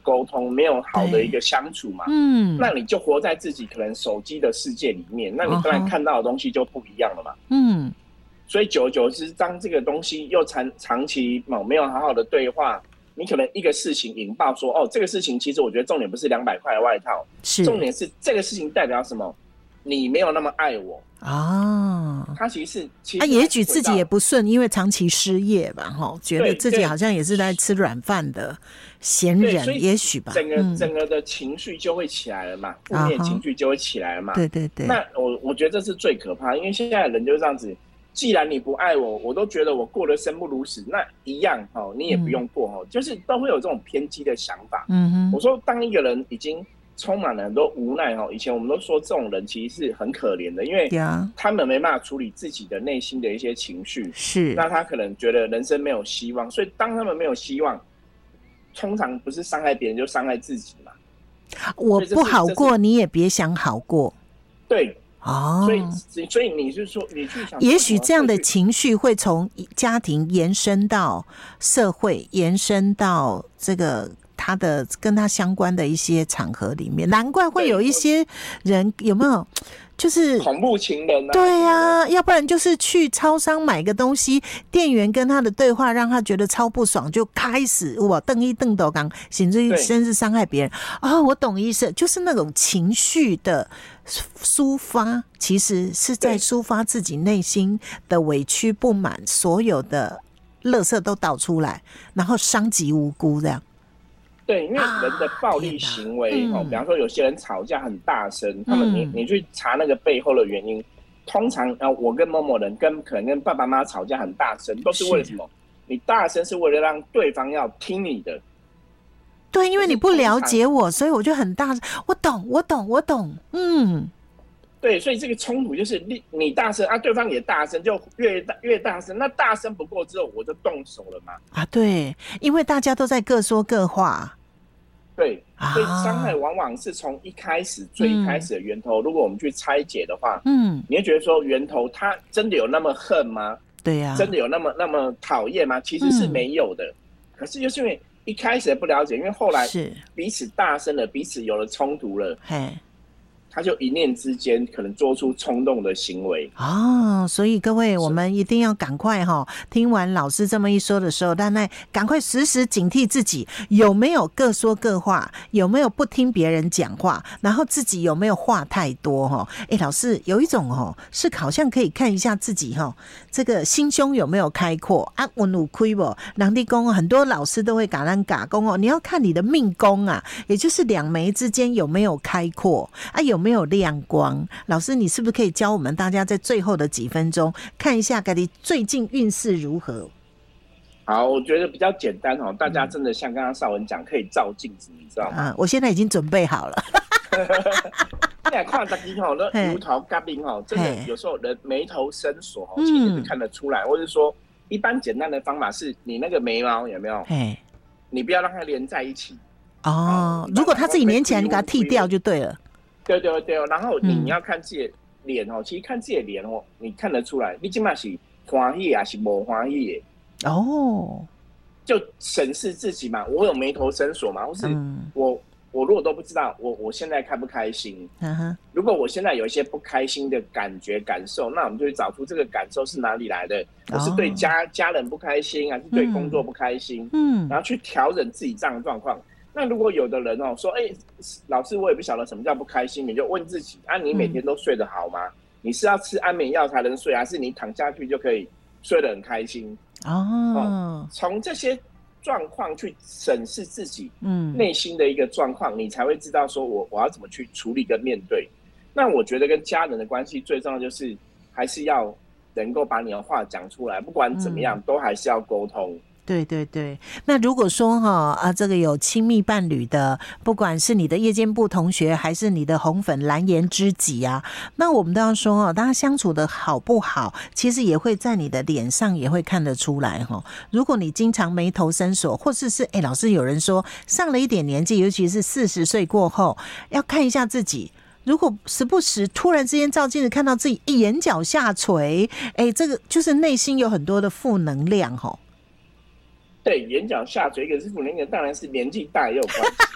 沟通，没有好的一个相处嘛，那你就活在自己可能手机的世界里面，那你当然看到的东西就不一样了嘛。所以久而久之，当这个东西又长期没有好好的对话，你可能一个事情引爆说，哦，这个事情其实我觉得重点不是200块的外套，重点是这个事情代表什么？你没有那么爱我啊。他其实也许自己也不顺，因为长期失业吧，觉得自己好像也是在吃软饭的闲人，也许吧。 整个的情绪就会起来了嘛，负面情绪就会起来了嘛。 对对对。 那我觉得这是最可怕，因为现在的人就是这样子。既然你不爱我，我都觉得我过得生不如死，那一样你也不用过就是都会有这种偏激的想法。我说当一个人已经充满了很多无奈以前我们都说这种人其实是很可怜的，因为他们没办法处理自己的内心的一些情绪，是那他可能觉得人生没有希望，所以当他们没有希望，通常不是伤害别人就伤害自己嘛。 我不好过，你也别想好过。 对。所以你是说，你去想， 也许这样的情绪会从家庭延伸到社会，延伸到这个他的跟他相关的一些场合里面，难怪会有一些人有没有就是恐怖情人啊？ 对啊，要不然就是去超商买个东西，店员跟他的对话让他觉得超不爽，就开始我瞪一瞪斗刚，甚至伤害别人啊！我懂意思，就是那种情绪的抒发，其实是在抒发自己内心的委屈、不满，所有的垃圾都倒出来，然后伤及无辜这样。 对，因为人的暴力行为，比方说有些人吵架很大声，他们你去查那个背后的原因，通常我跟某某人可能跟爸爸妈妈吵架很大声，都是为了什么？你大声是为了让对方要听你的。 对，因为你不了解我，所以我就很大声。我懂。 对，所以这个冲突就是你大声啊，对方也大声，就越大声，那大声不过之后，我就动手了嘛。 对，因为大家都在各说各话。 对，所以伤害往往是从最一开始的源头。如果我们去拆解的话，你会觉得说源头他真的有那么恨吗？ 对呀， 真的有那么讨厌吗？其实是没有的。可是就是因为一开始不了解，因为后来彼此大声了，彼此有了冲突了，他就一念之间可能做出冲动的行为所以各位我们一定要赶快听完老师这么一说的时候，但那赶快时时警惕自己有没有各说各话，有没有不听别人讲话，然后自己有没有话太多老师有一种是好像可以看一下自己这个心胸有没有开阔啊，有没有开不人家说很多老师都会跟咱讲你要看你的命宫啊，也就是两眉之间有没有开阔啊，有没有亮光。老师你是不是可以教我们大家在最后的几分钟看一下你最近运势如何？ 好，我觉得比较简单大家真的像刚刚少文讲，可以照镜子，你知道吗？ 我现在已经准备好了。 现在看自己那油头甲面真的有时候人眉头深锁其实是看得出来，或者说一般简单的方法是你那个眉毛有没有？你不要让它连在一起如果它自己连起来，你给它剃掉就对了。 对，然后你要看自己的脸其实看自己的脸你看得出来，你现在是欢喜还是不欢喜的就审视自己嘛，我有眉头深锁嘛，或是我如果都不知道我现在开不开心，如果我现在有一些不开心的感觉感受，那我们就去找出这个感受是哪里来的，我是对家人不开心还是对工作不开心，然后去调整自己这样的状况。那如果有的人说老师我也不晓得什么叫不开心，你就问自己你每天都睡得好吗？你是要吃安眠药才能睡，还是你躺下去就可以睡得很开心？从这些状况去审视自己内心的一个状况，你才会知道说我要怎么去处理跟面对。那我觉得跟家人的关系最重要就是还是要能够把你的话讲出来，不管怎么样都还是要沟通。 对，那如果说这个有亲密伴侣的，不管是你的夜间部同学还是你的红粉蓝颜知己啊，那我们都要说大家相处的好不好，其实也会在你的脸上也会看得出来如果你经常眉头深锁，或者是老师有人说上了一点年纪，尤其是40岁过后，要看一下自己。如果时不时突然之间照镜子看到自己眼角下垂，这个就是内心有很多的负能量对，眼角下垂一个是负能量，当然是年纪大也有关系。